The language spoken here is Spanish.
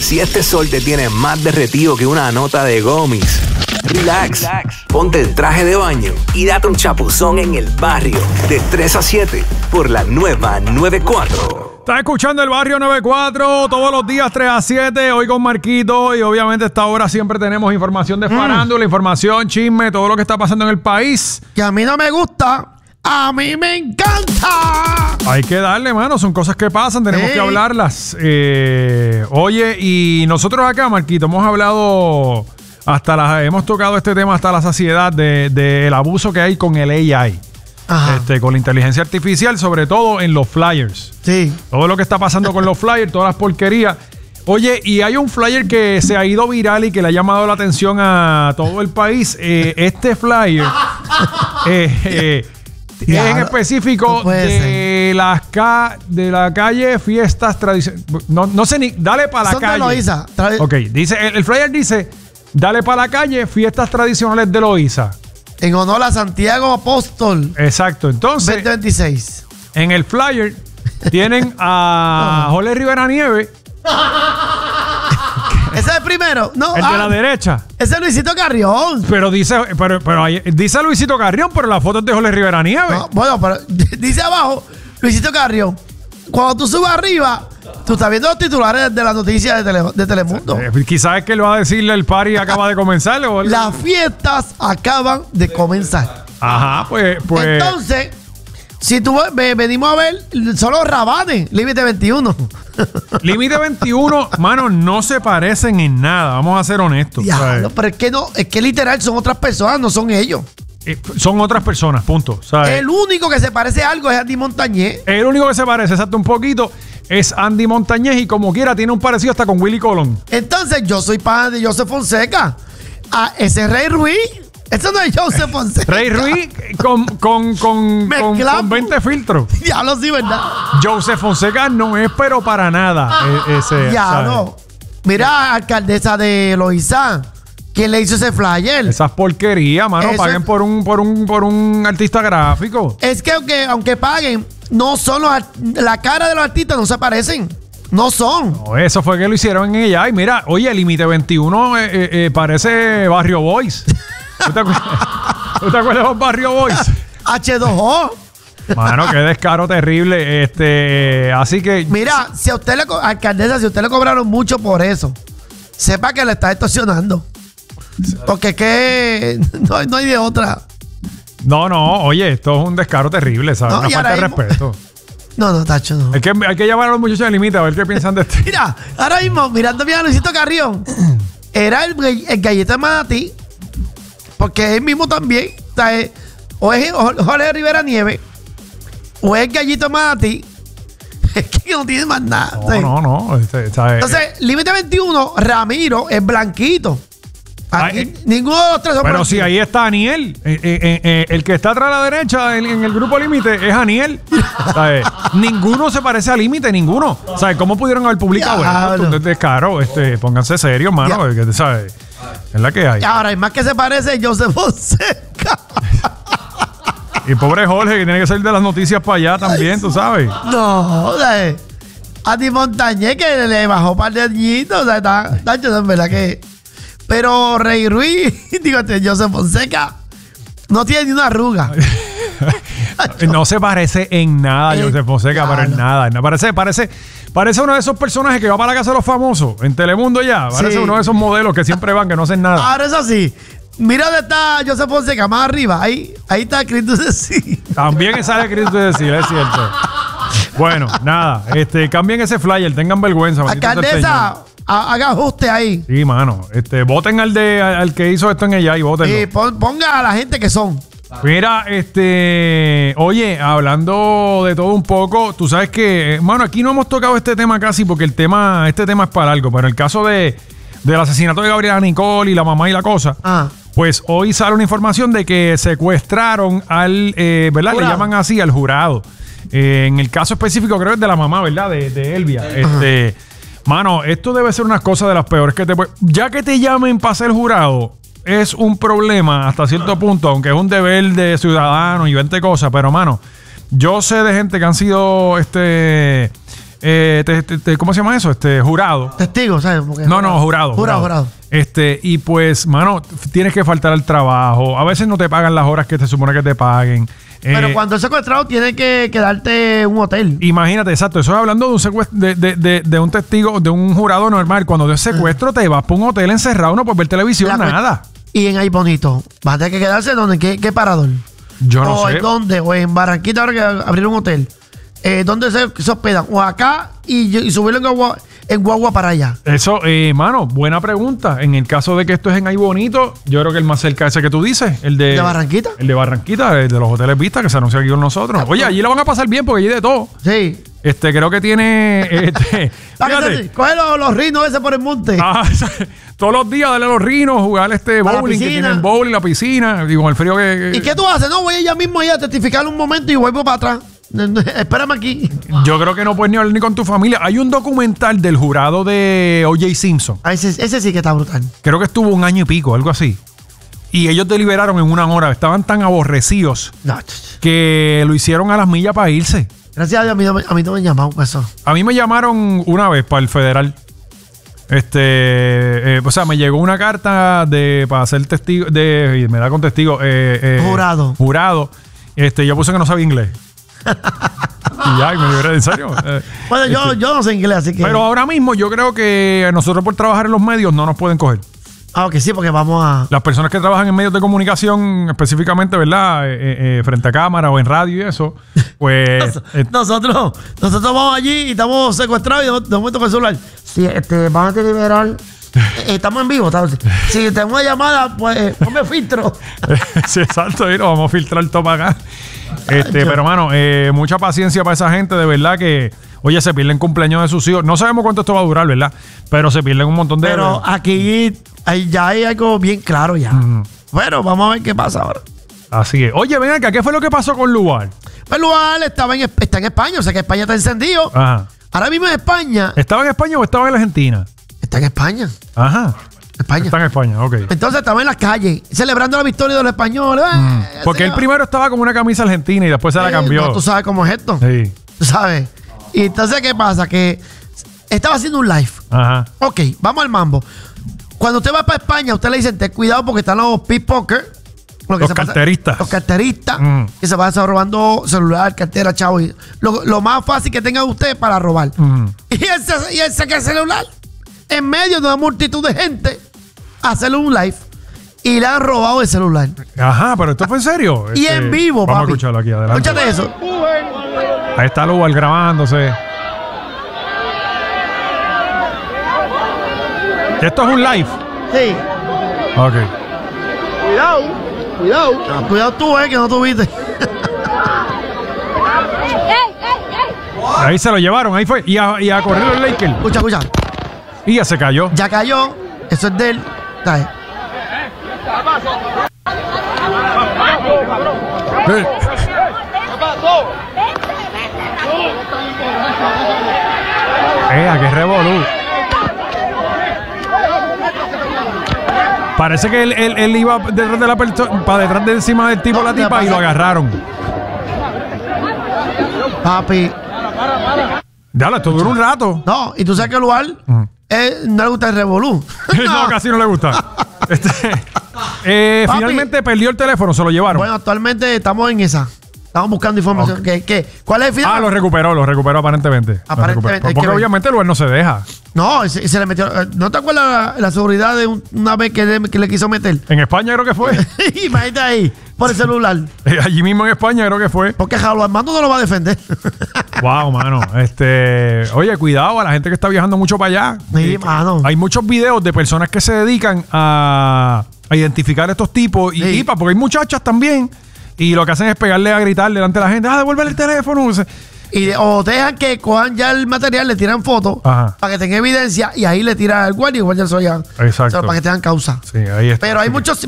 Si este sol te tiene más derretido que una nota de gomis, relax, ponte el traje de baño y date un chapuzón en el barrio de 3 a 7 por la nueva 94. Estás escuchando el Barrio 94 todos los días 3 a 7, hoy con Marquito, y obviamente a esta hora siempre tenemos información de farándula, información, chisme, todo lo que está pasando en el país. Que a mí no me gusta, a mí me encanta. Hay que darle, mano, son cosas que pasan, tenemos que hablarlas. Oye, y nosotros acá, Marquito, hemos hablado, hemos tocado este tema hasta la saciedad del abuso que hay con el AI. Con la inteligencia artificial, sobre todo en los flyers. Sí. Todo lo que está pasando con los flyers, todas las porquerías. Oye, y hay un flyer que se ha ido viral y que le ha llamado la atención a todo el país. Este flyer es en específico de la calle Fiestas Tradicionales. No sé ni. Dale para la calle. Loíza. Ok, dice, el flyer dice: dale para la calle Fiestas Tradicionales de Loíza. En honor a Santiago Apóstol. Exacto, entonces 2026. En el flyer tienen a Jorge Rivera Nieves. Ese es el primero, ¿no? El de la derecha. Ese es Luisito Carrión. Pero dice Luisito Carrión, pero la foto es de Jorge Rivera Nieves. No, bueno, pero dice abajo Luisito Carrión. Cuando tú subes arriba, tú estás viendo los titulares de las noticias de Telemundo. Quizás es que lo va a decirle el party acaba de comenzar. Las fiestas acaban de comenzar. Ajá, pues. Entonces, si tú venimos a ver, son los Rabanes, Límite 21. Límite 21, mano, no se parecen en nada, vamos a ser honestos. Diablo, pero es que literal son otras personas, no son ellos. Son otras personas, punto. ¿Sabes? El único que se parece a algo es Andy Montañez. El único que se parece, exacto, un poquito, es Andy Montañez, y como quiera tiene un parecido hasta con Willy Colón. Entonces, yo soy pana de Joseph Fonseca. Ese es Rey Ruiz. Eso no es Joseph Fonseca. Rey Ruiz con 20 filtros. Diablo, sí, ¿verdad? Joseph Fonseca no es, pero para nada. Ya, no. Mira, alcaldesa de Loíza. ¿Quién le hizo ese flyer? Esas porquerías, mano. Paguen por un artista gráfico. Es que aunque paguen, no son la cara de los artistas no se parecen. No son. No, eso fue que lo hicieron en ella. Y mira, oye, Límite 21 parece Barrio Boys. ¿Tú te acuerdas de los Barrio Boys? H2O. Mano, qué descaro terrible. Así que. Mira, si a usted alcaldesa, si a usted le cobraron mucho por eso, sepa que le está extorsionando. Porque es que no hay de otra. No, oye, esto es un descaro terrible, ¿sabes? Una falta de respeto. No, Tacho, no. Es que hay que llamar a los muchachos de Límite a ver qué piensan de esto. Mira, ahora mismo, mirando bien a Luisito Carrión, era el galleta de Manatí, porque él mismo también, o es Jorge Rivera Nieves, o es el gallito de Manatí. Es que no tiene más nada. No. Entonces, Límite 21, Ramiro es blanquito. Aquí, ninguno de los tres son Pero blanquitos. sí, ahí está Aniel. El que está atrás a la derecha en el grupo Límite es Aniel. Ninguno se parece a Límite, ninguno. ¿Sabes cómo pudieron haber publicado esto? Descaro, pónganse serios, mano. ¿Sabes? Es la que hay. Y ahora, el más que se parece es Joseph Fonseca. Y pobre Jorge, que tiene que salir de las noticias para allá también, tú sabes. No, Andy Montañez, que le bajó un par de añitos. Está en verdad que. Pero Rey Ruiz, Joseph Fonseca, no tiene ni una arruga. No se parece en nada a Joseph Fonseca, pero en nada. Parece uno de esos personajes que va para la casa de los famosos en Telemundo ya. Parece uno de esos modelos que siempre van, que no hacen nada. Ahora eso sí. Mira dónde está Joseph Fonseca, más arriba. Ahí está Cristo Cecil. También sale Cristo Cecil, es cierto. Bueno, nada. Cambien ese flyer, tengan vergüenza. Alcaldesa, haga ajuste ahí. Sí, mano. Voten al que hizo esto en ella y voten. Y ponga a la gente que son. Mira, oye, hablando de todo un poco, tú sabes que, mano, aquí no hemos tocado este tema casi porque este tema es para algo, pero el caso del asesinato de Gabriela Nicole y la mamá y la cosa, pues hoy sale una información de que secuestraron al, ¿verdad? Jurado. Le llaman así, al jurado. En el caso específico creo que es de la mamá, ¿verdad? De Elvia. Mano, esto debe ser una cosa de las peores que ya que te llamen para ser jurado, es un problema hasta cierto punto, aunque es un deber de ciudadano y 20 cosas, pero mano, yo sé de gente que han sido ¿cómo se llama eso? Jurado. Testigo, ¿sabes? Porque No, jurado. Jurado. Y pues, mano, tienes que faltar al trabajo. A veces no te pagan las horas que te supone que te paguen. Pero cuando es secuestrado, tiene que quedarte un hotel. Imagínate, exacto. Eso es hablando de un secuestro, de un testigo, de un jurado normal. Cuando es secuestro, te vas para un hotel encerrado, no puedes ver televisión, nada. Y en ahí bonito, vas a tener que quedarse donde, ¿qué parador? Yo no sé. ¿En dónde? O en Barranquita, ahora que abrir un hotel. ¿Dónde se hospedan? O acá y subirlo en guagua para allá. Eso, mano, buena pregunta. En el caso de que esto es en Ay Bonito, yo creo que el más cerca ese que tú dices, el de Barranquita. El de Barranquita, el de los hoteles Vista, que se anuncia aquí con nosotros. Oye, allí lo van a pasar bien porque allí hay de todo. Sí. Creo que tiene. Fíjate, coge los rinos ese por el monte. Todos los días darle a los rinos, jugar bowling, que tienen bowling, la piscina, y con el frío que. ¿Y qué tú haces? No, voy ella mismo a testificar un momento y vuelvo para atrás. Espérame aquí. Yo creo que no puedes ni hablar ni con tu familia. Hay un documental del jurado de O.J. Simpson. Ese sí que está brutal. Creo que estuvo 1 año y pico, algo así. Y ellos deliberaron en 1 hora. Estaban tan aborrecidos que lo hicieron a las millas para irse. Gracias a Dios, a mí no me han llamado por eso. A mí me llamaron una vez para el federal. O sea, me llegó una carta para ser testigo, me da con testigo. Jurado. Yo puse que no sabía inglés. Y ya, me libré, ¿en serio? Bueno, yo no sé inglés, así que. Pero ahora mismo yo creo que nosotros por trabajar en los medios no nos pueden coger. Ok, sí, porque vamos a. Las personas que trabajan en medios de comunicación, específicamente, ¿verdad? Frente a cámara o en radio y eso, pues. nosotros vamos allí y estamos secuestrados y de momento con el celular. Sí, van a liberar. Estamos en vivo. Si tengo una llamada, pues ponme filtro. Sí, exacto, y lo vamos a filtrar todo para acá. Pero, mano, mucha paciencia para esa gente, de verdad que, oye, se pierden cumpleaños de sus hijos. No sabemos cuánto esto va a durar, ¿verdad? Pero se pierden un montón de. Pero aquí ya hay algo bien claro ya. Bueno, vamos a ver qué pasa ahora. Así es. Oye, ven acá, ¿qué fue lo que pasó con Lugar? Pues Lugar está en España, o sea que España está encendido. Ajá. Ahora mismo en España. ¿Estaba en España o estaba en la Argentina? Está en España. Ajá. España. Está en España, ok. Entonces estaba en las calles celebrando la victoria de los españoles. Porque él primero estaba con una camisa argentina y después se la cambió. No, tú sabes cómo es esto. Sí. Tú sabes. Y entonces, ¿qué pasa? Que estaba haciendo un live. Ajá. Ok, vamos al mambo. Cuando usted va para España, usted le dicen, ten cuidado porque están los pickpockets. Los carteristas. Los carteristas que se van a estar robando celular, cartera, chavo. Lo más fácil que tenga usted para robar. Y él saca el celular en medio de una multitud de gente a hacerle un live y le han robado el celular. Ajá, pero esto fue en serio. Y en vivo, vamos papi. A escucharlo aquí adelante. Escúchate eso. Ahí está Lugar grabándose. ¿Esto es un live? Sí. Ok. Cuidado tú, que no tuviste. Ahí se lo llevaron, ahí fue. Y a correr los Lakers. Escucha. Y ya se cayó. Ya cayó. Eso es de él. ¿Sabes? ¿Qué pasó? ¡Qué revolú! Parece que él iba detrás de la persona, para detrás de encima del tipo, la tipa, y lo agarraron. Papi. Dale, esto dura un rato. No, y tú sabes que el lugar no le gusta el revolú. No, casi no le gusta. Finalmente perdió el teléfono, se lo llevaron. Bueno, actualmente estamos en esa. Estamos buscando información. Okay. ¿Cuál es el final? Lo recuperó aparentemente. Aparentemente. Porque obviamente el lugar no se deja. No, se le metió. ¿No te acuerdas la seguridad de una vez que le quiso meter? En España creo que fue. Imagínate ahí, por el celular. Allí mismo en España creo que fue. Porque Jalo Armando no lo va a defender. Wow, mano. Oye, cuidado a la gente que está viajando mucho para allá. Sí, mano. Hay muchos videos de personas que se dedican a identificar a estos tipos y tipas, porque hay muchachas también. Y lo que hacen es pegarle a gritar delante de la gente, devuélvele el teléfono. O dejan que cojan ya el material, le tiran fotos para que tenga evidencia y ahí le tiran al guardia y el guardia se lo llevan. Exacto. Para que tengan causa. Sí, ahí está. Pero hay muchos